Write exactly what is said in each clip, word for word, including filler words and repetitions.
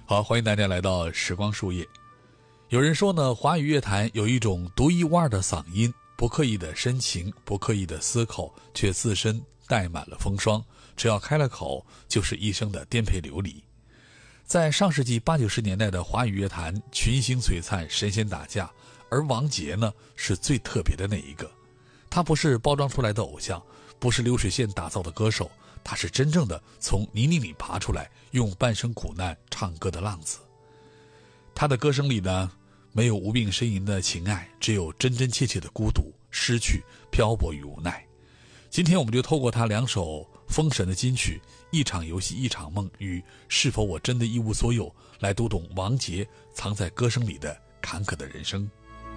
好，欢迎大家来到时光树叶。有人说呢，华语乐坛有一种独一无二的嗓音，不刻意的深情，不刻意的思口，却自身带满了风霜，只要开了口，就是一生的颠沛流离。在上世纪八九十年代的华语乐坛，群星璀璨，神仙打架，而王杰呢，是最特别的那一个。他不是包装出来的偶像，不是流水线打造的歌手，他是真正的从泥泞里爬出来，用半生苦难唱歌的浪子。他的歌声里呢，没有无病呻吟的情爱，只有真真切切的孤独、失去、漂泊与无奈。今天我们就透过他两首封神的金曲《一场游戏一场梦》与《是否我真的一无所有》，来读懂王杰藏在歌声里的坎坷的人生。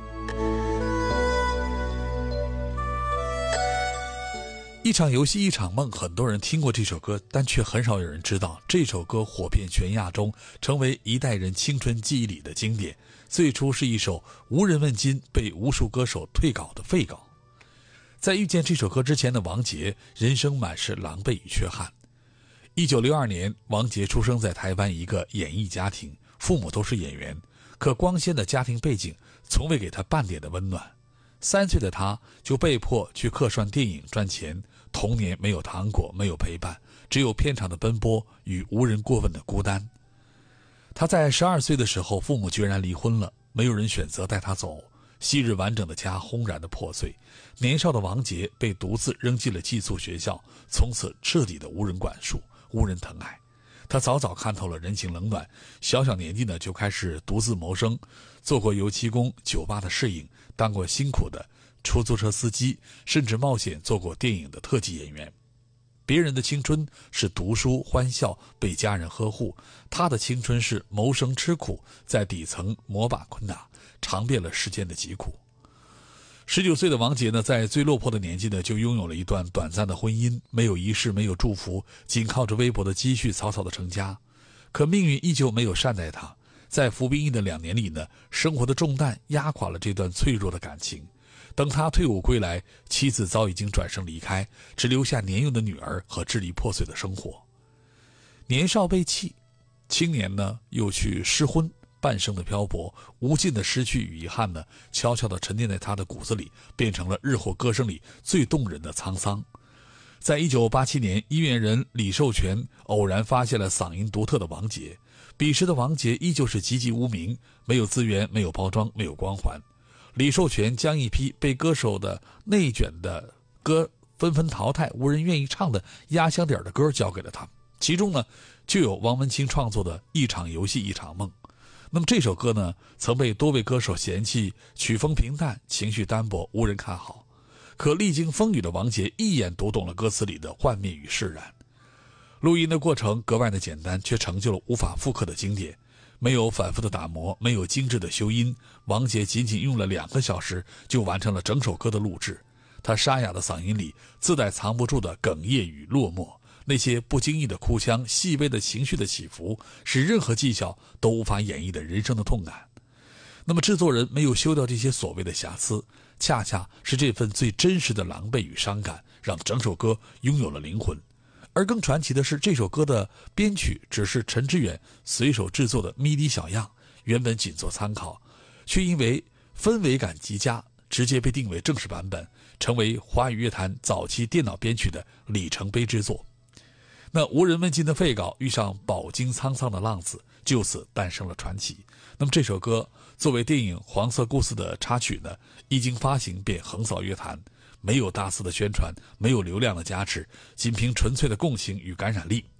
一场游戏一场梦，很多人听过这首歌，但却很少有人知道这首歌火遍全亚洲，成为一代人青春记忆里的经典。最初是一首无人问津，被无数歌手退稿的废稿。在遇见这首歌之前的王杰，人生满是狼狈与缺憾。一九六二年，王杰出生在台湾一个演艺家庭，父母都是演员，可光鲜的家庭背景从未给他半点的温暖。三岁的他就被迫去客串电影赚钱，童年没有糖果，没有陪伴，只有片场的奔波与无人过问的孤单。他在十二岁的时候，父母决然离婚了，没有人选择带他走，昔日完整的家轰然的破碎。年少的王杰被独自扔进了寄宿学校，从此彻底的无人管束，无人疼爱。他早早看透了人情冷暖，小小年纪呢就开始独自谋生，做过油漆工、酒吧的侍应，当过辛苦的出租车司机，甚至冒险做过电影的特技演员。别人的青春是读书欢笑，被家人呵护，他的青春是谋生吃苦，在底层摸把困打，尝遍了世间的疾苦。十九岁的王杰呢，在最落魄的年纪呢，就拥有了一段短暂的婚姻，没有仪式，没有祝福，仅靠着微薄的积蓄草草的成家。可命运依旧没有善待他，在服兵役的两年里呢，生活的重担压垮了这段脆弱的感情。等他退伍归来，妻子早已经转身离开，只留下年幼的女儿和支离破碎的生活。年少被弃，青年呢又去失婚，半生的漂泊，无尽的失去与遗憾呢，悄悄地沉淀在他的骨子里，变成了日后歌声里最动人的沧桑。在一九八七年，音乐人李寿全偶然发现了嗓音独特的王杰。彼时的王杰依旧是籍籍无名，没有资源，没有包装，没有光环。李寿全将一批被歌手的内卷的歌纷纷淘汰，无人愿意唱的压箱底的歌交给了他，其中呢就有王文清创作的《一场游戏一场梦》。那么这首歌呢，曾被多位歌手嫌弃曲风平淡，情绪单薄，无人看好。可历经风雨的王杰一眼读懂了歌词里的幻灭与释然。录音的过程格外的简单，却成就了无法复刻的经典。没有反复的打磨，没有精致的修音，王杰仅仅用了两个小时就完成了整首歌的录制。他沙哑的嗓音里自带藏不住的哽咽与落寞，那些不经意的哭腔，细微的情绪的起伏，是任何技巧都无法演绎的人生的痛感。那么制作人没有修掉这些所谓的瑕疵，恰恰是这份最真实的狼狈与伤感，让整首歌拥有了灵魂。而更传奇的是，这首歌的编曲只是陈志远随手制作的 M I D I 小样，原本仅做参考，却因为氛围感极佳，直接被定为正式版本，成为华语乐坛早期电脑编曲的里程碑之作。那无人问津的废稿遇上饱经沧桑的浪子，就此诞生了传奇。那么这首歌作为电影《黄色故事》的插曲呢，一经发行便横扫乐坛，没有大肆的宣传，没有流量的加持，仅凭纯粹的共情与感染力，